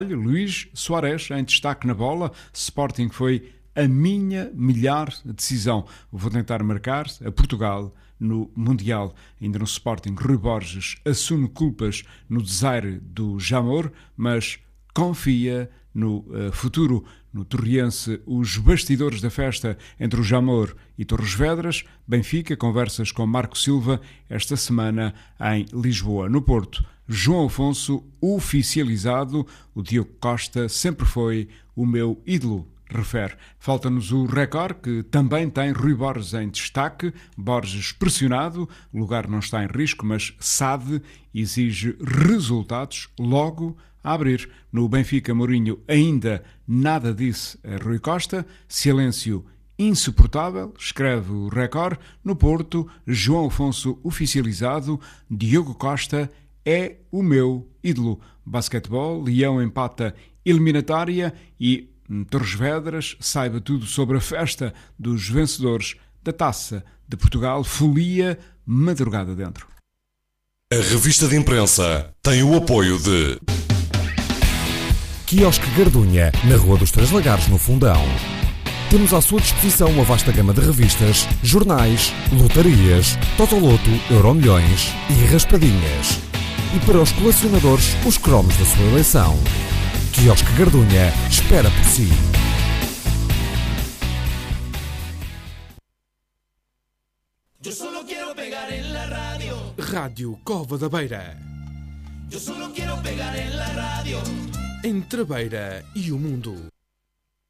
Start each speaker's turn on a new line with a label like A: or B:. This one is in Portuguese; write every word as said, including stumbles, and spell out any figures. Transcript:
A: Luís Soares em destaque na bola. Sporting foi a minha melhor decisão. Vou tentar marcar a Portugal no Mundial. Ainda no Sporting, Rui Borges assume culpas no desaire do Jamor, mas confia no uh, futuro. No Torriense, os bastidores da festa entre o Jamor e Torres Vedras. Benfica, conversas com Marco Silva esta semana em Lisboa. No Porto, João Afonso oficializado. O Diogo Costa sempre foi o meu ídolo, refere. Falta-nos o Record, que também tem Rui Borges em destaque. Borges pressionado, o lugar não está em risco, mas S A D exige resultados logo a abrir. No Benfica, Mourinho ainda nada disse a Rui Costa. Silêncio insuportável, escreve o Record. No Porto, João Afonso oficializado. Diogo Costa é o meu ídolo. Basquetebol, Leão empata eliminatória e Torres Vedras, saiba tudo sobre a festa dos vencedores da Taça de Portugal. Folia madrugada dentro.
B: A revista de imprensa tem o apoio de
C: Quiosque Gardunha, na Rua dos Três Lagares, no Fundão. Temos à sua disposição uma vasta gama de revistas, jornais, lotarias, Totoloto, Euromilhões e raspadinhas. E para os colecionadores, os cromos da sua eleição. Quiosque Gardunha espera por si.
D: Eu solo quero pegar en la radio.
E: Rádio Cova da Beira.
D: Eu solo quero pegar en la radio.
E: Entre a Beira e o mundo.